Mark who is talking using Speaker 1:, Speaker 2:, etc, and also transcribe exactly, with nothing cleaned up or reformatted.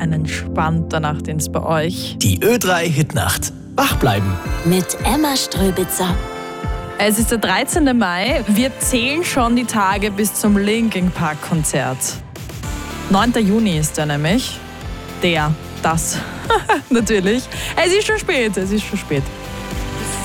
Speaker 1: Eine entspannte Nachtdienst bei euch.
Speaker 2: Die Ö drei Hitnacht. Wach bleiben.
Speaker 3: Mit Emma Ströbitzer.
Speaker 1: Es ist der dreizehnten Mai. Wir zählen schon die Tage bis zum Linkin Park Konzert. neunten Juni ist der nämlich. Der, das. Natürlich. Es ist schon spät, es ist schon spät.